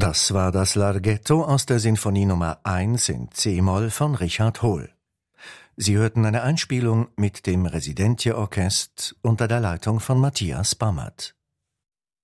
Das war das Larghetto aus der Sinfonie Nummer 1 in C-Moll von Richard Hohl. Sie hörten eine Einspielung mit dem Residentje-Orchest unter der Leitung von Matthias Bammert.